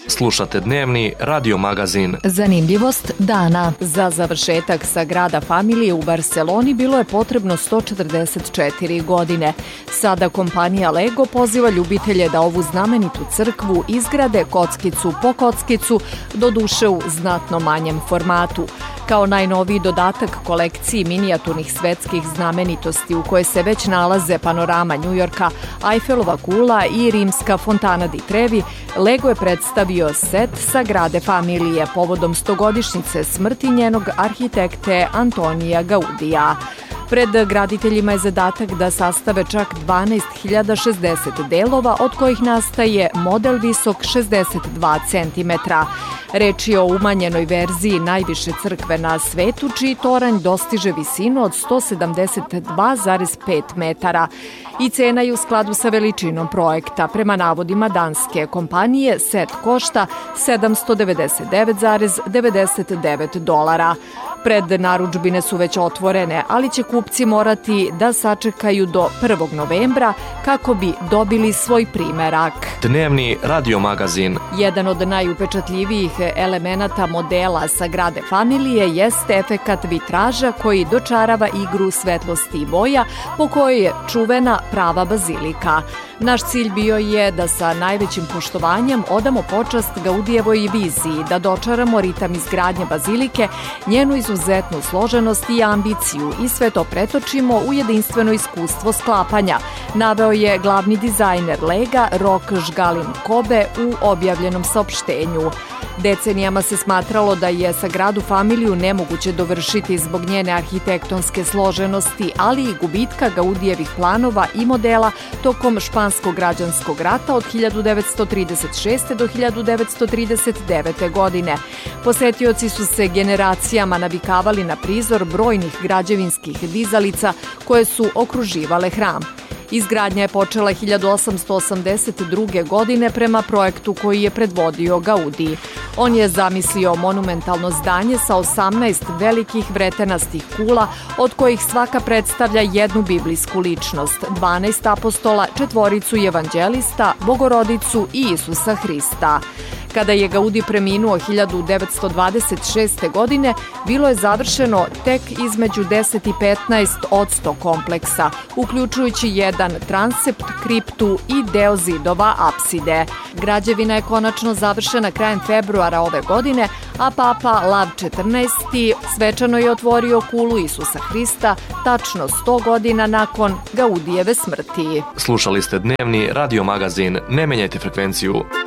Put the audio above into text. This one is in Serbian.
Slušate dnevni radio magazin. Zanimljivost dana. Za završetak Sagrada Familije u Barseloni bilo je potrebno 144 godine. Sada kompanija Lego poziva ljubitelje da ovu znamenitu crkvu izgrade kockicu po kockicu, doduše u znatno manjem formatu. Kao najnoviji dodatak kolekciji minijaturnih svetskih znamenitosti u kojoj se već nalaze panorama Njujorka, Eiffelova kula i rimska fontana di Trevi, Lego je predstavio set Sagrade Familije povodom 100-godišnjice smrti njenog arhitekte Antonija Gaudija. Pred graditeljima je zadatak da sastave čak 12.060 delova, od kojih nastaje model visok 62 cm. Reč je o umanjenoj verziji najviše crkve na svetu, čiji toranj dostiže visinu od 172,5 metara. I cena je u skladu sa veličinom projekta. Prema navodima danske kompanije, set košta $799,99. Prednarudžbine su već otvorene, ali će kupci morati da sačekaju do 1. novembra kako bi dobili svoj primerak. Dnevni radio magazin. Jedan od najupečatljivijih elemenata modela Sagrade Familije jeste efekat vitraža koji dočarava igru svetlosti i boja po kojoj je čuvena prava bazilika. Naš cilj bio je da sa najvećim poštovanjem odamo počast Gaudijevoj viziji, da dočaramo ritam izgradnje bazilike, njenu izuzetnu složenost i ambiciju i sve to pretočimo u jedinstveno iskustvo sklapanja, naveo je glavni dizajner Lega Rok Žgalin Kobe u objavljenom saopštenju. Decenijama se smatralo da je Sagradu Familiju nemoguće dovršiti zbog njene arhitektonske složenosti, ali i gubitka Gaudijevih planova i modela tokom Španskog građanskog rata od 1936. do 1939. godine. Posetioci su se generacijama navikavali na prizor brojnih građevinskih dizalica koje su okruživale hram. Izgradnja je počela 1882. godine prema projektu koji je predvodio Gaudí. On je zamislio monumentalno zdanje sa 18 velikih vretenastih kula, od kojih svaka predstavlja jednu biblijsku ličnost, 12 apostola, 4 evanđelista, Bogorodicu i Isusa Hrista. Kada je Gaudí preminuo 1926. godine, bilo je završeno tek između 10 i 15% kompleksa, uključujući jedan transept, kriptu i deo zidova apside. Građevina je konačno završena krajem februara ove godine, a Papa Lav XIV svečano je otvorio kulu Isusa Hrista tačno 100 godina nakon Gaudijeve smrti. Slušali ste dnevni radio magazin. Ne menjajte frekvenciju.